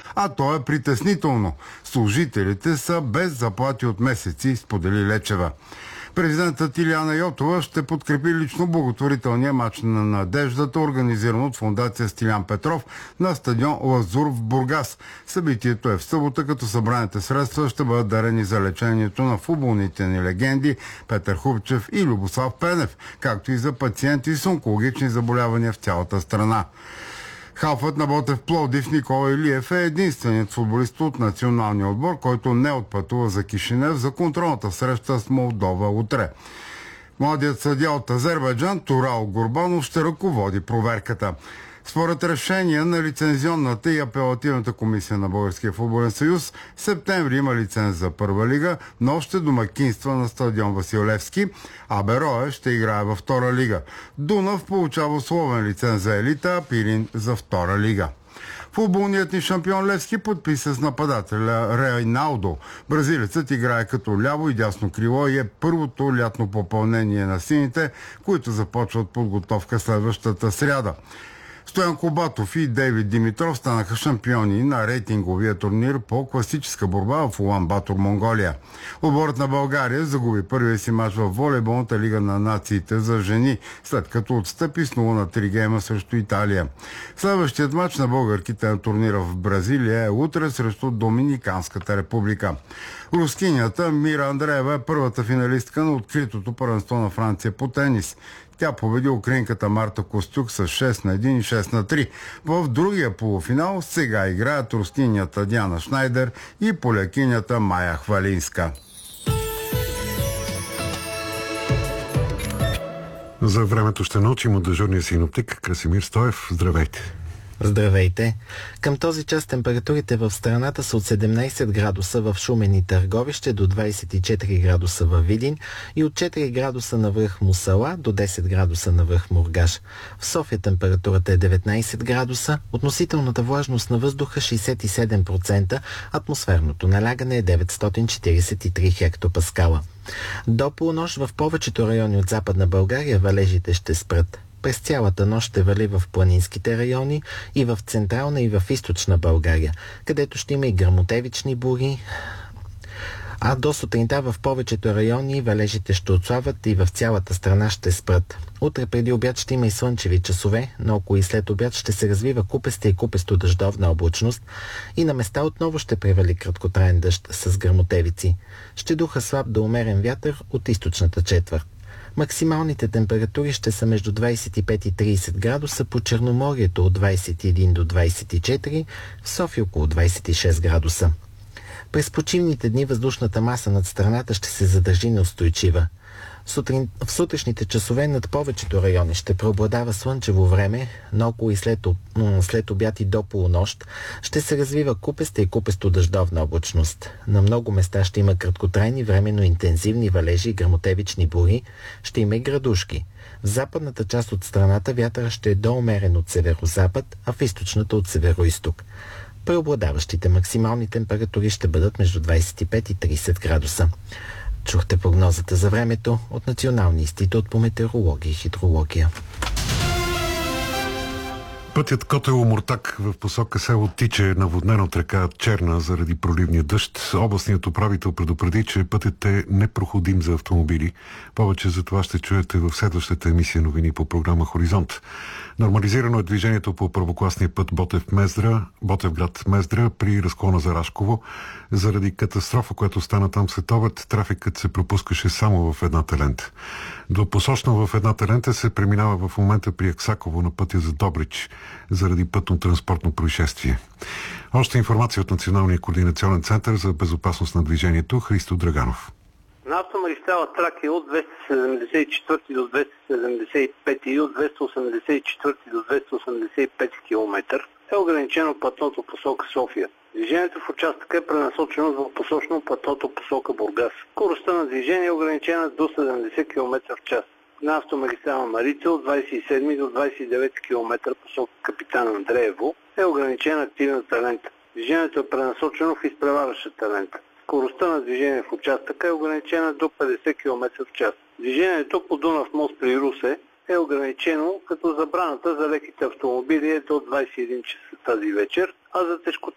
А то е притеснително. Служителите са без заплати от месеци, сподели Лечева. Президентът Илияна Йотова ще подкрепи лично благотворителния мач на надеждата, организиран от фондация Стилян Петров на стадион Лазур в Бургас. Събитието е в събота, като събраните средства ще бъдат дарени за лечението на футболните ни легенди Петър Хубчев и Любослав Пенев, както и за пациенти с онкологични заболявания в цялата страна. Халфът на Ботев Пловдив Никола Илиев е единственият футболист от националния отбор, който не отпътува за Кишинев за контролната среща с Молдова утре. Младият съдия от Азербайджан Турал Гурбанов ще ръководи проверката. Според решения на лицензионната и апелативната комисия на Българския футболен съюз, в септември има лиценз за първа лига, но ще домакинства на стадион Васил Левски, а Берое ще играе във втора лига. Дунав получава условен лиценз за елита, а Пирин за втора лига. Футболният ни шампион Левски подписа с нападателя Рейналдо. Бразилецът играе като ляво и дясно крило и е първото лятно попълнение на сините, които започват подготовка следващата сряда. Стоян Кобатов и Дейвид Димитров станаха шампиони на рейтинговия турнир по класическа борба в Улан Батор, Монголия. Отборът на България загуби първия си мач в волейболната лига на нациите за жени, след като отстъпи с 0-3 гейма срещу Италия. Следващият мач на българките на турнира в Бразилия е утре срещу Доминиканската република. Рускинята Мира Андреева е първата финалистка на откритото първенство на Франция по тенис. Тя победи украинката Марта Костюк с 6-1 и 6-3. В другия полуфинал сега играят рускинята Диана Шнайдер и полякинята Майя Хвалинска. За времето ще научим от дежурния синоптик Красимир Стоев. Здравейте! Здравейте! Към този час температурите в страната са от 17 градуса в Шумен и Търговище до 24 градуса във Видин и от 4 градуса на връх Мусала до 10 градуса на връх Мургаш. В София температурата е 19 градуса, относителната влажност на въздуха 67%, атмосферното налягане е 943 хектопаскала. До полунощ в повечето райони от Западна България валежите ще спрат. През цялата нощ ще вали в планинските райони и в Централна и в Източна България, където ще има и гръмотевични бури. А до сутринта в повечето райони валежите ще отслабват и в цялата страна ще спрат. Утре преди обяд ще има и слънчеви часове, но около и след обяд ще се развива купеста и купесто-дъждовна облачност и на места отново ще превали краткотраен дъжд с гръмотевици. Ще духа слаб до умерен вятър от източната четвърт. Максималните температури ще са между 25 и 30 градуса, по Черноморието от 21 до 24, в София около 26 градуса. През почивните дни въздушната маса над страната ще се задържи неустойчива. В сутрешните часове над повечето райони ще преобладава слънчево време, но около и след обяд и до полунощ ще се развива купеста и купесто-дъждовна облачност. На много места ще има краткотрайни временно интензивни валежи и гръмотевични бури, ще има и градушки. В западната част от страната вятъра ще е доумерен от северо-запад, а в източната от северо-исток. Преобладаващите максимални температури ще бъдат между 25 и 30 градуса. Чухте прогнозата за времето от Националния институт по метеорология и хидрология. Пътят Котело-Омуртаг в посока село Тиче е наводнен от река Черна заради проливния дъжд. Областният управител предупреди, че пътят е непроходим за автомобили. Повече за това ще чуете в следващата емисия новини по програма Хоризонт. Нормализирано е движението по първокласния път Ботевград Мездра при разклона за Рашково. Заради катастрофа, която стана там след обед, трафикът се пропускаше само в едната лента. До посочно в едната лента се преминава в момента при Аксаково на пътя за Добрич заради пътно-транспортно происшествие. Още информация от Националния координационен център за безопасност на движението. Христо Драганов. На автомагистрала Тракия от 274 до 275 и от 284 до 285 км е ограничено платното посока София. Движението в участъка е пренасочено двупосочно платното посока Бургас. Скоростта на движение е ограничена до 70 км в час. На автомагистрала Марица от 27 до 29 км посока Капитан Андреево е ограничена активната лента. Движението е пренасочено в изпреварващата лента. Скоростта на движение в участъка е ограничена до 50 км в час. Движението по Дунав мост при Русе е ограничено, като забраната за леките автомобили е до 21 часа тази вечер, а за